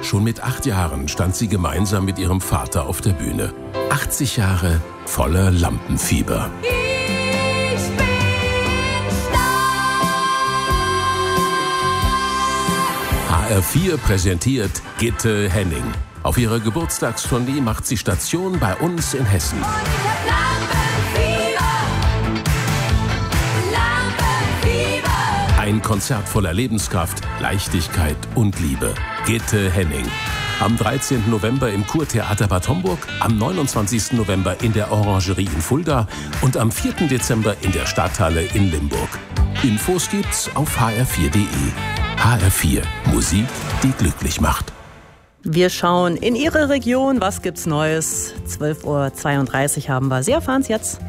Schon mit 8 Jahren stand sie gemeinsam mit ihrem Vater auf der Bühne. 80 Jahre voller Lampenfieber. Ich bin HR4 präsentiert Gitte Henning. Auf ihrer Geburtstagstournee macht sie Station bei uns in Hessen. Ein Konzert voller Lebenskraft, Leichtigkeit und Liebe. Gitte Henning. Am 13. November im Kurtheater Bad Homburg, am 29. November in der Orangerie in Fulda und am 4. Dezember in der Stadthalle in Limburg. Infos gibt's auf hr4.de. HR4, Musik, die glücklich macht. Wir schauen in Ihre Region. Was gibt's Neues? 12:32 Uhr haben wir. Sie erfahren's jetzt.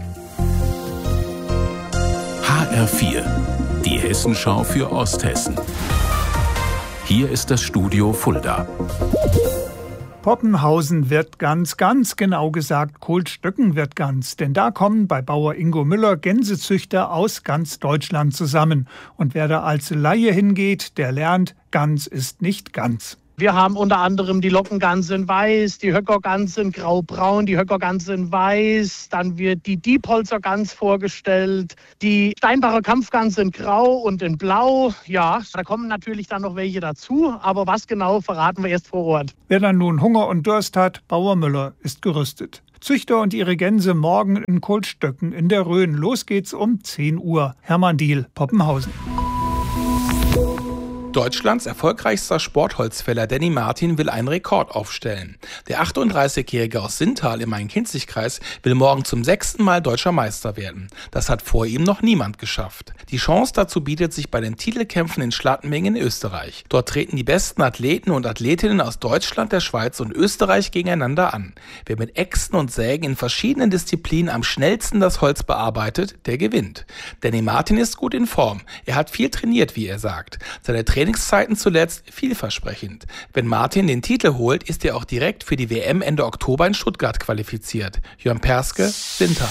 HR4, die Hessenschau für Osthessen. Hier ist das Studio Fulda. Poppenhausen wird ganz genau gesagt, Kohlstöcken wird ganz. Denn da kommen bei Bauer Ingo Müller Gänsezüchter aus ganz Deutschland zusammen. Und wer da als Laie hingeht, der lernt, Gans ist nicht ganz. Wir haben unter anderem die Lockengans in weiß, die Höckergans in graubraun, die Höckergans in weiß. Dann wird die Diepholzer Gans vorgestellt, die Steinbacher Kampfgans in grau und in blau. Ja, da kommen natürlich dann noch welche dazu, aber was genau verraten wir erst vor Ort. Wer dann nun Hunger und Durst hat, Bauer Müller ist gerüstet. Züchter und ihre Gänse morgen in Kohlstöcken in der Rhön. Los geht's um 10 Uhr. Hermann Diehl, Poppenhausen. Deutschlands erfolgreichster Sportholzfäller Danny Martin will einen Rekord aufstellen. Der 38-Jährige aus Sintal im Main-Kinzig-Kreis will morgen zum 6. Mal deutscher Meister werden. Das hat vor ihm noch niemand geschafft. Die Chance dazu bietet sich bei den Titelkämpfen in Schladming in Österreich. Dort treten die besten Athleten und Athletinnen aus Deutschland, der Schweiz und Österreich gegeneinander an. Wer mit Äxten und Sägen in verschiedenen Disziplinen am schnellsten das Holz bearbeitet, der gewinnt. Danny Martin ist gut in Form. Er hat viel trainiert, wie er sagt. Seine Trainingszeiten zuletzt vielversprechend. Wenn Martin den Titel holt, ist er auch direkt für die WM Ende Oktober in Stuttgart qualifiziert. Jörn Perske, Sintal.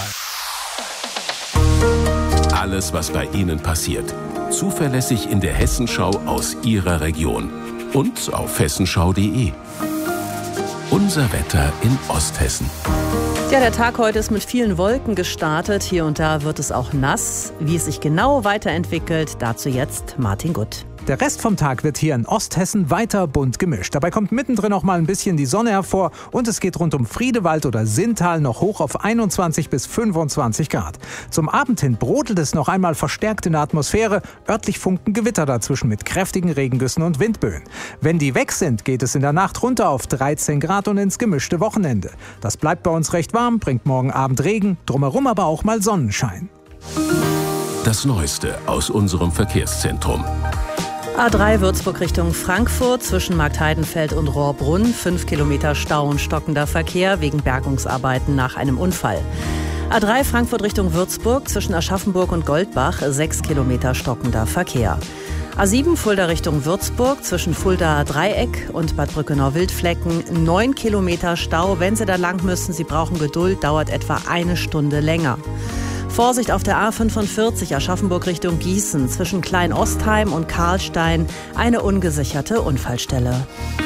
Alles, was bei Ihnen passiert. Zuverlässig in der Hessenschau aus Ihrer Region. Und auf hessenschau.de. Unser Wetter in Osthessen. Ja, der Tag heute ist mit vielen Wolken gestartet. Hier und da wird es auch nass. Wie es sich genau weiterentwickelt, dazu jetzt Martin Gutt. Der Rest vom Tag wird hier in Osthessen weiter bunt gemischt. Dabei kommt mittendrin auch mal ein bisschen die Sonne hervor und es geht rund um Friedewald oder Sintal noch hoch auf 21 bis 25 Grad. Zum Abend hin brodelt es noch einmal verstärkt in der Atmosphäre. Örtlich funken Gewitter dazwischen mit kräftigen Regengüssen und Windböen. Wenn die weg sind, geht es in der Nacht runter auf 13 Grad und ins gemischte Wochenende. Das bleibt bei uns recht warm, bringt morgen Abend Regen, drumherum aber auch mal Sonnenschein. Das Neueste aus unserem Verkehrszentrum. A3 Würzburg Richtung Frankfurt zwischen Marktheidenfeld und Rohrbrunn. 5 Kilometer Stau und stockender Verkehr wegen Bergungsarbeiten nach einem Unfall. A3 Frankfurt Richtung Würzburg zwischen Aschaffenburg und Goldbach. 6 Kilometer stockender Verkehr. A7 Fulda Richtung Würzburg zwischen Fulda Dreieck und Bad Brückenau-Wildflecken. 9 Kilometer Stau. Wenn Sie da lang müssen, Sie brauchen Geduld, dauert etwa eine Stunde länger. Vorsicht auf der A45 Aschaffenburg Richtung Gießen zwischen Klein-Ostheim und Karlstein, eine ungesicherte Unfallstelle.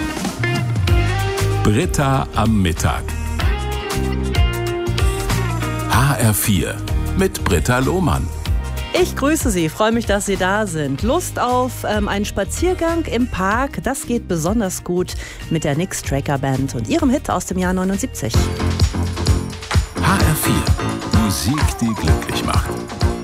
Britta am Mittag. HR4 mit Britta Lohmann. Ich grüße Sie, freue mich, dass Sie da sind. Lust auf einen Spaziergang im Park, das geht besonders gut mit der Nix Tracker Band und ihrem Hit aus dem Jahr 79. HR4, Musik, die glücklich macht.